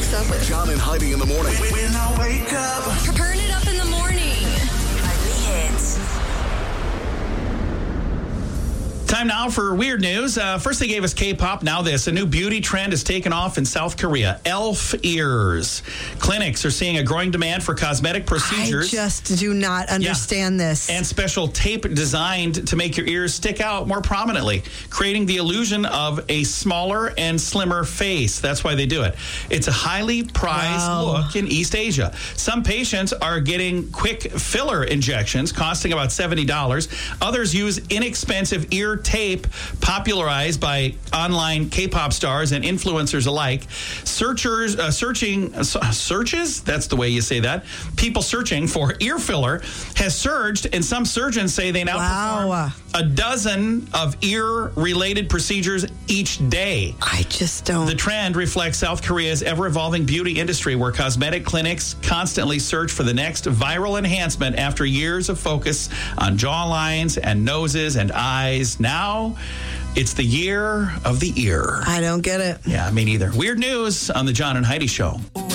wakes up with John and Heidi in the morning. When I wake up. Turn it up in the morning. Nightly hits. Time now for weird news. First they gave us K-pop, now this. A new beauty trend has taken off in South Korea. Elf ears. Clinics are seeing a growing demand for cosmetic procedures. I just do not understand this. And special tape designed to make your ears stick out more prominently, creating the illusion of a smaller and slimmer face. That's why they do it. It's a highly prized look in East Asia. Some patients are getting quick filler injections costing about $70. Others use inexpensive ear tape popularized by online K-pop stars and influencers alike. Searches, that's the way you say that. People searching for ear filler has surged, and some surgeons say they now perform a dozen of ear-related procedures each day. I just don't. The trend reflects South Korea's ever-evolving beauty industry, where cosmetic clinics constantly search for the next viral enhancement after years of focus on jawlines and noses and eyes. Now, it's the year of the ear. I don't get it. Yeah, me neither. Weird news on the John and Heidi Show.